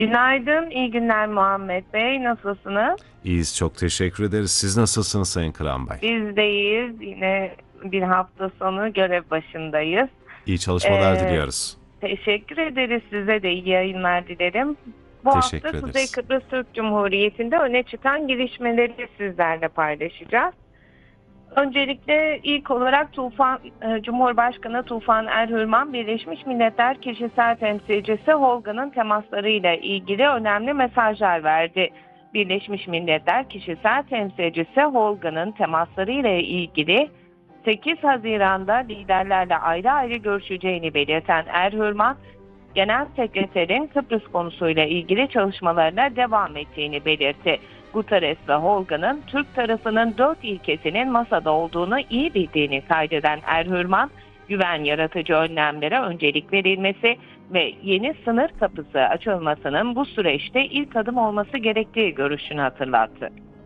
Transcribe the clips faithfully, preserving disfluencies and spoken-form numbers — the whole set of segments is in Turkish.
Günaydın, iyi günler Muhammed Bey. Nasılsınız? İyiyiz, çok teşekkür ederiz. Siz nasılsınız Sayın Kıran Bey? Biz de iyiyiz. Yine bir hafta sonu görev başındayız. İyi çalışmalar Ee, diliyoruz. Teşekkür ederiz. Size de iyi yayınlar dilerim. Bu hafta Teşekkür Kuzey ederiz. Kıbrıs Türk Cumhuriyeti'nde öne çıkan gelişmeleri sizlerle paylaşacağız. Öncelikle ilk olarak Tufan, e, Cumhurbaşkanı Tufan Erhürman, Birleşmiş Milletler Kişisel Temsilcisi Holga'nın temaslarıyla ilgili önemli mesajlar verdi. Birleşmiş Milletler Kişisel Temsilcisi Holga'nın temaslarıyla ilgili sekiz Haziran'da liderlerle ayrı ayrı görüşeceğini belirten Erhürman, Genel Sekreterin Kıbrıs konusuyla ilgili çalışmalarına devam ettiğini belirtti. Guterres ve Holga'nın Türk tarafının dört ilkesinin masada olduğunu iyi bildiğini kaydeden Erhürman, güven yaratıcı önlemlere öncelik verilmesi ve yeni sınır kapısı açılmasının bu süreçte ilk adım olması gerektiği görüşünü hatırlattı.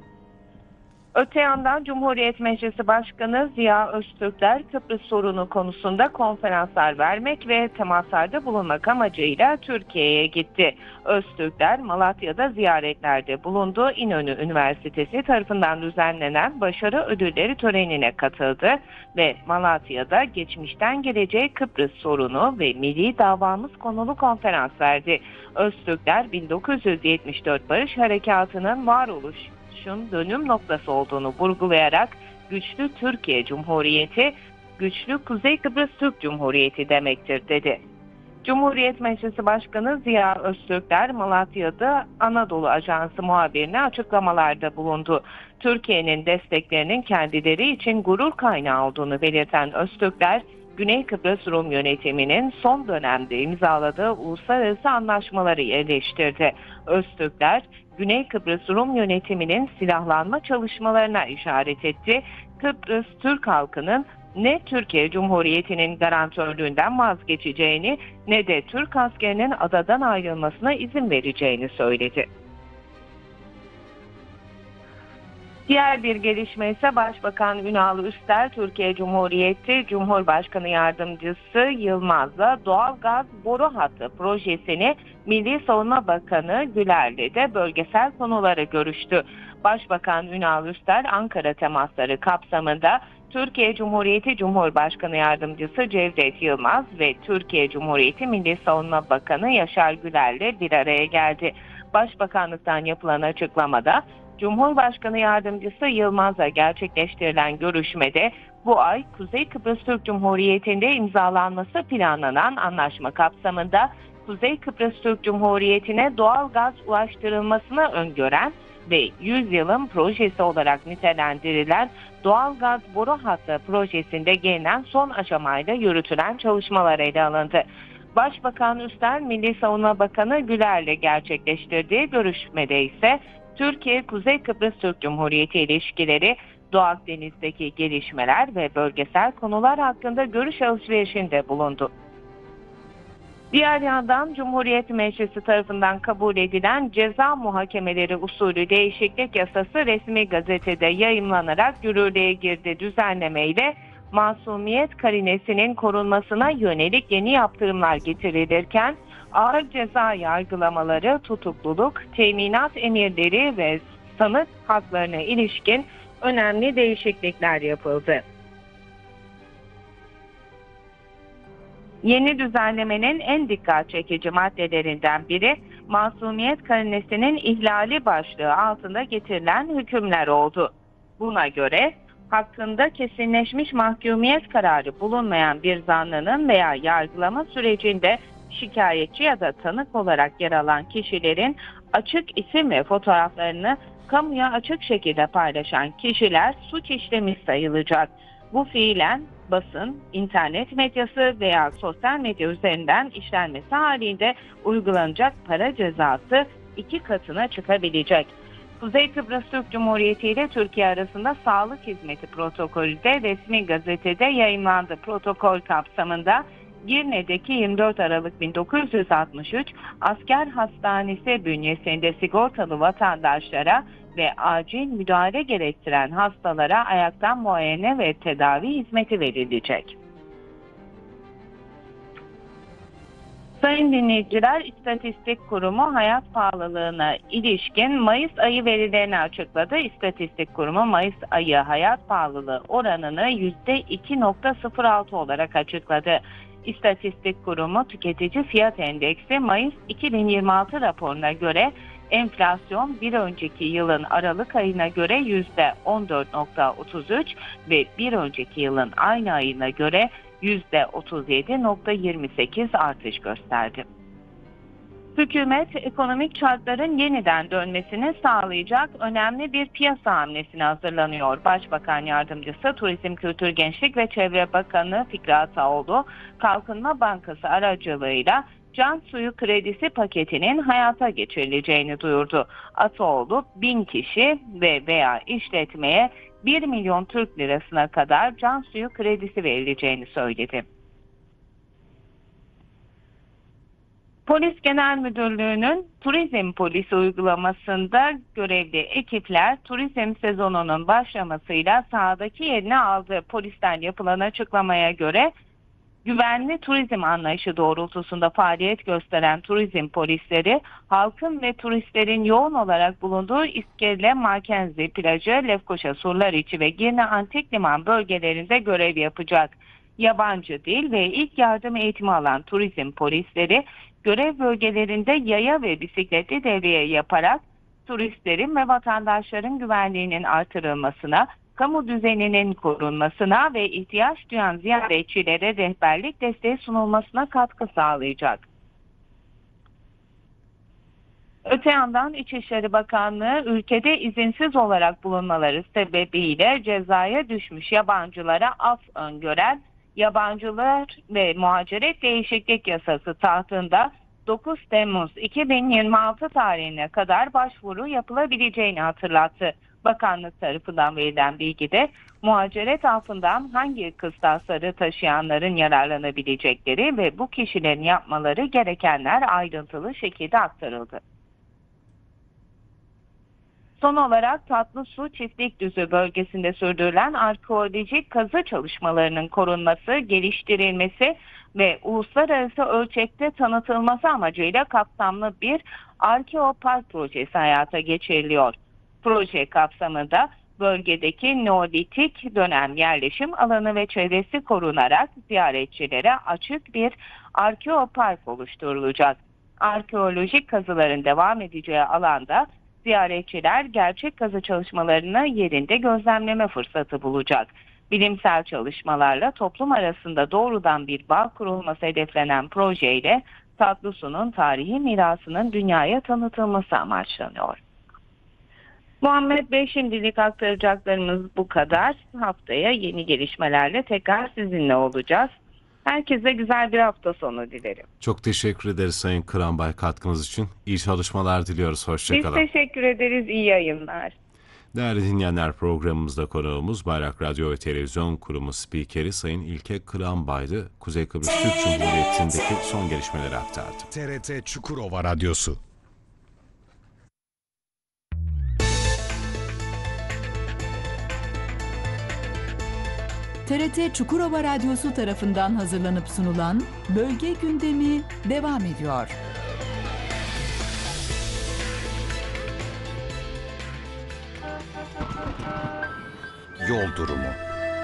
Öte yandan Cumhuriyet Meclisi Başkanı Ziya Öztürkler, Kıbrıs sorunu konusunda konferanslar vermek ve temaslarda bulunmak amacıyla Türkiye'ye gitti. Öztürkler, Malatya'da ziyaretlerde bulundu. İnönü Üniversitesi tarafından düzenlenen başarı ödülleri törenine katıldı ve Malatya'da geçmişten geleceğe Kıbrıs sorunu ve milli davamız konulu konferans verdi. Öztürkler, bin dokuz yüz yetmiş dört Barış Harekatı'nın varoluş dönüm noktası olduğunu vurgulayarak güçlü Türkiye Cumhuriyeti, güçlü Kuzey Kıbrıs Türk Cumhuriyeti demektir dedi. Cumhuriyet Meclisi Başkanı Ziya Öztürkler, Malatya'da Anadolu Ajansı muhabirine açıklamalarda bulundu. Türkiye'nin desteklerinin kendileri için gurur kaynağı olduğunu belirten Öztürkler, Güney Kıbrıs Rum yönetiminin son dönemde imzaladığı uluslararası anlaşmaları eleştirdi. Öztürkler, Güney Kıbrıs Rum yönetiminin silahlanma çalışmalarına işaret etti. Kıbrıs Türk halkının ne Türkiye Cumhuriyeti'nin garantörlüğünden vazgeçeceğini ne de Türk askerinin adadan ayrılmasına izin vereceğini söyledi. Diğer bir gelişme ise Başbakan Ünal Üstel, Türkiye Cumhuriyeti Cumhurbaşkanı Yardımcısı Yılmaz'la doğalgaz boru hattı projesini Milli Savunma Bakanı Güler'le de bölgesel konuları görüştü. Başbakan Ünal Üstel, Ankara temasları kapsamında Türkiye Cumhuriyeti Cumhurbaşkanı Yardımcısı Cevdet Yılmaz ve Türkiye Cumhuriyeti Milli Savunma Bakanı Yaşar Güler'le bir araya geldi. Başbakanlıktan yapılan açıklamada, Cumhurbaşkanı Yardımcısı Yılmaz'la gerçekleştirilen görüşmede bu ay Kuzey Kıbrıs Türk Cumhuriyeti'nde imzalanması planlanan anlaşma kapsamında Kuzey Kıbrıs Türk Cumhuriyeti'ne doğal gaz ulaştırılmasını öngören ve yüz yılın projesi olarak nitelendirilen doğal gaz boru hattı projesinde gelinen son aşamayla yürütülen çalışmalar ele alındı. Başbakan Üstel, Milli Savunma Bakanı Güler'le gerçekleştirdiği görüşmede ise Türkiye Kuzey Kıbrıs Türk Cumhuriyeti ilişkileri, Doğu Akdeniz'deki gelişmeler ve bölgesel konular hakkında görüş alışverişinde bulundu. Diğer yandan Cumhuriyet Meclisi tarafından kabul edilen ceza muhakemeleri usulü değişiklik yasası resmi gazetede yayımlanarak yürürlüğe girdi. Düzenlemeyle masumiyet karinesinin korunmasına yönelik yeni yaptırımlar getirilirken ağır ceza yargılamaları, tutukluluk, teminat emirleri ve sanık haklarına ilişkin önemli değişiklikler yapıldı. Yeni düzenlemenin en dikkat çekici maddelerinden biri, masumiyet karinesinin ihlali başlığı altında getirilen hükümler oldu. Buna göre, hakkında kesinleşmiş mahkumiyet kararı bulunmayan bir zanlının veya yargılama sürecinde şikayetçi ya da tanık olarak yer alan kişilerin açık isim ve fotoğraflarını kamuya açık şekilde paylaşan kişiler suç işlemiş sayılacak. Bu fiilen basın, internet medyası veya sosyal medya üzerinden işlenmesi halinde uygulanacak para cezası iki katına çıkabilecek. Kuzey Kıbrıs Türk Cumhuriyeti ile Türkiye arasında sağlık hizmeti protokolü de resmi gazetede yayımlandı. Protokol kapsamında Girne'deki yirmi dört Aralık bin dokuz yüz altmış üç Asker Hastanesi bünyesinde sigortalı vatandaşlara ve acil müdahale gerektiren hastalara ayaktan muayene ve tedavi hizmeti verilecek. Sayın dinleyiciler, İstatistik Kurumu hayat pahalılığına ilişkin Mayıs ayı verilerini açıkladı. İstatistik Kurumu Mayıs ayı hayat pahalılığı oranını yüzde iki virgül sıfır altı olarak açıkladı. İstatistik Kurumu Tüketici Fiyat Endeksi Mayıs iki bin yirmi altı raporuna göre enflasyon bir önceki yılın Aralık ayına göre yüzde on dört virgül otuz üç ve bir önceki yılın aynı ayına göre yüzde otuz yedi virgül yirmi sekiz artış gösterdi. Hükümet, ekonomik çarkların yeniden dönmesini sağlayacak önemli bir piyasa hamlesine hazırlanıyor. Başbakan Yardımcısı, Turizm, Kültür, Gençlik ve Çevre Bakanı Fikri Ataoğlu, Kalkınma Bankası aracılığıyla Can Suyu Kredisi paketinin hayata geçirileceğini duyurdu. Ataoğlu, bin kişi ve veya işletmeye bir milyon Türk lirasına kadar can suyu kredisi verileceğini söyledi. Polis Genel Müdürlüğü'nün Turizm Polisi uygulamasında görevli ekipler turizm sezonunun başlamasıyla sahadaki yerini aldı. Polisten yapılan açıklamaya göre güvenli turizm anlayışı doğrultusunda faaliyet gösteren turizm polisleri halkın ve turistlerin yoğun olarak bulunduğu İskele, Mackenzie plajı, Lefkoşa, Surlariçi ve Girne Antik Liman bölgelerinde görev yapacak. Yabancı dil ve ilk yardım eğitimi alan turizm polisleri görev bölgelerinde yaya ve bisikletli devriye yaparak turistlerin ve vatandaşların güvenliğinin artırılmasına, kamu düzeninin korunmasına ve ihtiyaç duyan ziyaretçilere rehberlik desteği sunulmasına katkı sağlayacak. Öte yandan İçişleri Bakanlığı ülkede izinsiz olarak bulunmaları sebebiyle cezaya düşmüş yabancılara af öngören Yabancılar ve Muhaciret Değişiklik Yasası tahtında dokuz Temmuz iki bin yirmi altı tarihine kadar başvuru yapılabileceğini hatırlattı. Bakanlık tarafından verilen bilgide muhaciret affından hangi kıstasları taşıyanların yararlanabilecekleri ve bu kişilerin yapmaları gerekenler ayrıntılı şekilde aktarıldı. Son olarak Tatlısu Çiftlikdüzü bölgesinde sürdürülen arkeolojik kazı çalışmalarının korunması, geliştirilmesi ve uluslararası ölçekte tanıtılması amacıyla kapsamlı bir arkeopark projesi hayata geçiriliyor. Proje kapsamında bölgedeki Neolitik dönem yerleşim alanı ve çevresi korunarak ziyaretçilere açık bir arkeopark oluşturulacak. Arkeolojik kazıların devam edeceği alanda ziyaretçiler gerçek kazı çalışmalarını yerinde gözlemleme fırsatı bulacak. Bilimsel çalışmalarla toplum arasında doğrudan bir bağ kurulması hedeflenen projeyle Tatlısu'nun tarihi mirasının dünyaya tanıtılması amaçlanıyor. Muhammed Bey, şimdilik aktaracaklarımız bu kadar. Haftaya yeni gelişmelerle tekrar sizinle olacağız. Herkese güzel bir hafta sonu dilerim. Çok teşekkür ederiz Sayın Kırambay katkınız için. İyi çalışmalar diliyoruz. Hoşçakalın. Biz teşekkür ederiz. İyi yayınlar. Değerli dinleyenler, programımızda konuğumuz Bayrak Radyo ve Televizyon Kurumu Spikeri Sayın İlke Kırambay'dı. Kuzey Kıbrıs Türk Cumhuriyeti'ndeki son gelişmeleri aktardı. T R T Çukurova Radyosu. T R T Çukurova Radyosu tarafından hazırlanıp sunulan Bölge Gündemi devam ediyor. Yol durumu.